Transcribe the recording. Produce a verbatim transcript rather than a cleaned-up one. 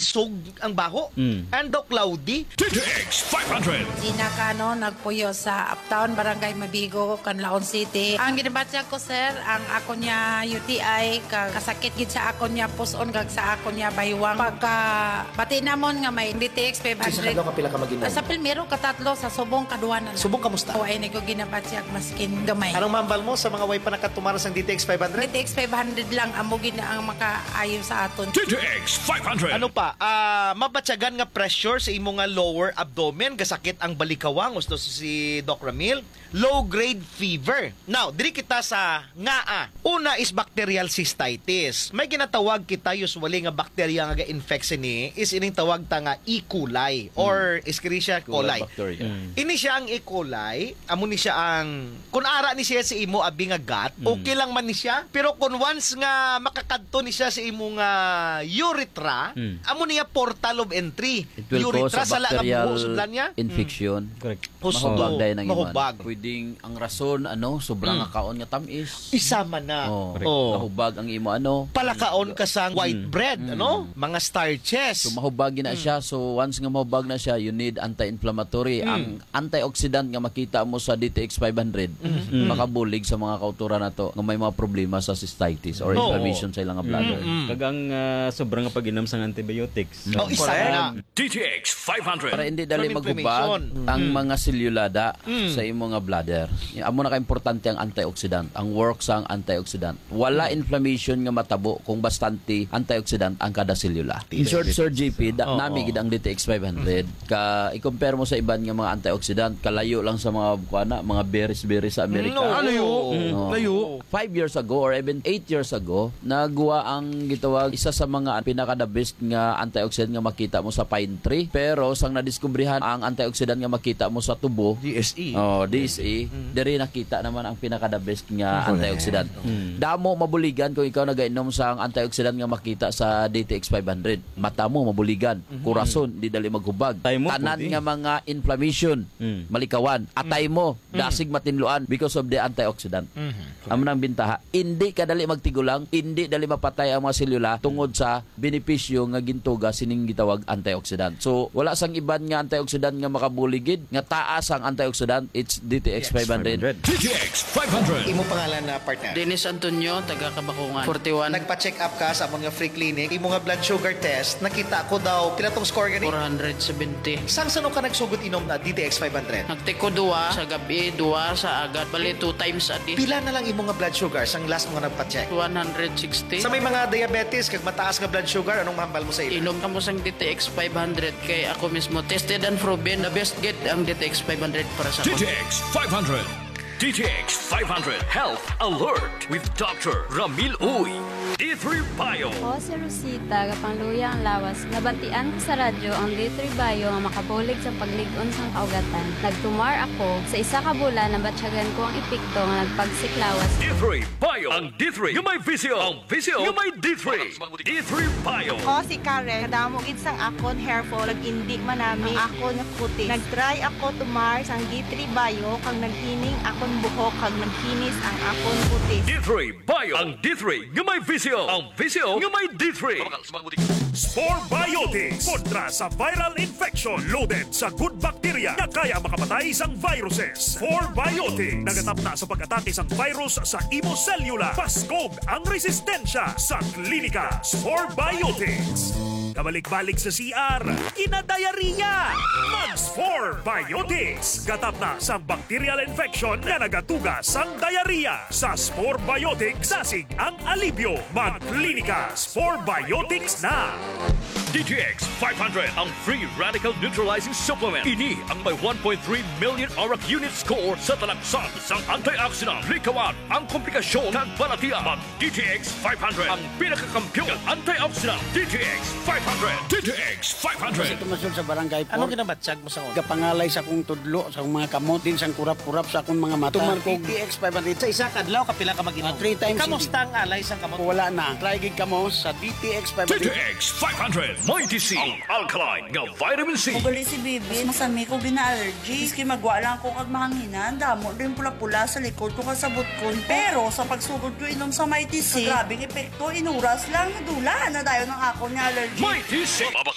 lisog ang baho. Mm. And daw cloudy. D T X five hundred. Sina ka no, nagpuyo sa Uptown, Barangay Mabigo, Canlaon City. Ang ginabatya ko, sir, ang ako niya U T I, kag kasakit gid sa ako niya puson, kag sa ako niya baywang. Pagka pati namon nga may D T X five hundred. Sa ka pila ka maginom? Sa Pilmero, katatlo, sa Subong, kaduanan. Subong kamusta? O ay nag ginabatya maskin gamay. Anong mambal mo sa mga way pa nakatumaras ng D T X five hundred? D T X five hundred lang amugin na ang makaayo sa aton. D T X five hundred. Ano pa? Ah, mabatyagan nga pressure sa imo nga lower abdomen, gasakit ang balikawang, gusto si Doc Ramil. Low grade fever. Now, diri kita sa ngaa. Una is bacterial cystitis. May ginatawag kita usually nga bacteria nga ga-infect ni is ining tawag ta nga E. coli or Escherichia coli. Bacteria. Mm. Ini siya ang E. coli, amo ni siya ang kun ara ni siya sa imo abi nga gut, okay lang man ni siya. Pero kung once nga makakadto ni siya sa imo nga urethra, Mm. amo niya portal of entry. It will cause a sala nga bacterial buhos udlan niya. infection. Correct. Husto, Mahubag dahil ng iman. mahubag. Pwedeng ang rason, ano, sobrang Mm. kaon nga tamis. Isama na. Oh, Oh. mahubag ang imo, ano. Palakaon ka sa white bread, ano? Mga starches. So mahubag na siya. So once nga mahubag na siya, you need anti-inflammatory. Ang antioxidant nga makita mo sa D T X five hundred, makabulig sa mga kauturan na to nga may mga problema sa cystitis or Oo. inflammation sa ilang bladder. Kag ang uh, sobrang nga pag-inom sang antibiotics. Oh, isa na. D T X five hundred. Para hindi dali From maghubag inflammation. ang mga selulada Mm. sa imo nga bladder. Amo na ka-importante ang antioxidant, ang work sa antioxidant. Wala inflammation nga matabo kung bastante antioxidant ang kada selula. In short, Sir J P, da, Oo. nami gid ang D T X five hundred. Ka i-compare mo sa iban nga mga antioxidant, kalayo lang sa mga kuana, mga berries-berries sa Amerika. No. Ah, layo. Oo. Layo. Five years ago or even eight years ago, nagawa ang gitawag isa sa mga pinaka-the best nga antioxidant nga makita mo sa pine tree. Pero sang nadiskubrihan ang antioxidant nga makita mo sa tubo, D S E. oh, D S E, diri nakita naman ang pinaka-the best nga antioxidant. Damo mabuligan kung ikaw nagainom sa ang antioxidant nga makita sa D T X five hundred. Mata mo mabuligan, kurason, di dali maghubag. Tay mo, Tanan pwede. nga mga inflammation, Mm. malikawan, atay mo, dasig matinluan because of the antioxidant. Amo nang bintaha, hindi ka dali magtigulang, hindi dali mapatay ang mga selula tungod sa benepisyo nga gintuga sining gitawag antioxidant. So wala sang iban nga antioxidant nga makabuligid, nga taas ang antioxidant, it's D T X five hundred. D T X five hundred. Imo pangalan na partner. Dennis Antonio, taga Kabakungan. forty-one, Nagpa-check up ka sa among nga free clinic, imo nga blood sugar test, nakita ko daw pila tong score gani. four seventy. Sang sano ka nagsugot inom na D T X five hundred? Nagtiko duwa sa gabi, duwa sa agad. Bali, two times a day. Pila na lang imo nga blood sugar sang last mo nga nagpa-check? one sixty. Sa may mga diabetes kag mataas nga blood sugar, anong mahambal mo sa ila? Inom ka mo sang D T X five hundred kay ako mismo tested and proven the best get ang D T X five hundred para sa D T ako. X five hundred. D T X five hundred Health Alert with Doctor Ramil Uy. D three Bio. Ako si Rosita, kapangluya ang lawas. Nabantian ko sa radyo ang D three Bio nga makabulig sa pagligon sang kaugatan. Nagtumar ako sa isa ka bulan na batsyagan ko ang epekto nga nagpagsiklawas. D three Bio. Ang D three yung may visio. Ang visio yung may D three. D three Bio. Ako si Karen, kadamo gid sang akon hair fall, nag-indi manami ang akon nga kutis. Nag-try ako tumar sang D three Bio kang naghining akon buhok kag naghinis ang akon kutis. D three Bio. Ang D three yung may visio. Ang visio yung may D three. Spore Biotics kontra sa viral infection loaded sa good bacteria na kaya makapatay sang viruses. Spore Biotics nagatap na sa pag-atake sang virus sa imo cellula. Paskog ang resistensya sa klinika. Spore Biotics. Kabalik-balik sa C R, kinadayariya. Mag-Spore Biotics. Gatap na sa bacterial infection na nagatuga sang diarrhea. Sa Spore Biotics, dasig ang alibyo. Mag-klinika. Spore Biotics na. D T X five hundred ang free radical neutralizing supplement. Ini ang may one point three million auric unit score sa talaksan sang antioxidant. Likawan ang komplikasyon ng balatiya. Mag D T X five hundred ang pinakakampiyon ng antioxidant. D T X five hundred. D T X five hundred. Tumasyon sa barangay po. Anong ginabatsyag mo sa una? Kapangalay sa kong tudlo, sa akong mga kamot, din sang kurap-kurap sa akong mga mata. Tumar ko D T X five hundred. Sa isa kadlaw kapila ka maginom? Ah, three times Kamusta ang alay sang kamot? Wala na. Try gig kamo sa D T X five D T hundred. X five hundred. May D C. Ang alkaline ng vitamin C. Ugali si Bibi, masami ko gina-allergy. Iski magwa lang ko kag mahanginan, damo rin pula-pula sa likod ko kasabot ko. Pero sa pagsugod ko inom sa Mighty C, grabing epekto, inuras lang, nadula na dayo ng ako niya allergy. Mighty C.